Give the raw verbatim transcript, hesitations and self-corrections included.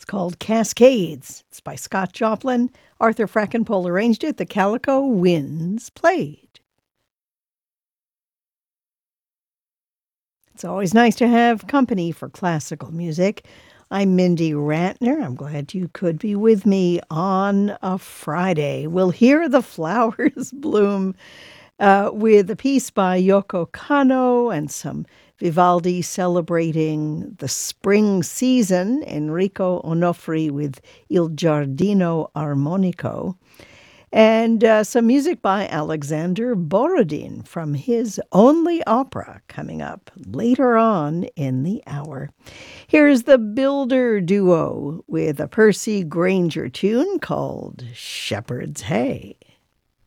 It's called Cascades. It's by Scott Joplin. Arthur Frackenpole arranged it. The Calico Winds played. It's always nice to have company for classical music. I'm Mindy Ratner. I'm glad you could be with me on a Friday. We'll hear the flowers bloom uh, with a piece by Yoko Kanno and some Vivaldi celebrating the spring season, Enrico Onofri with Il Giardino Armonico, and uh, some music by Alexander Borodin from his only opera coming up later on in the hour. Here's the Builder Duo with a Percy Grainger tune called Shepherd's Hay.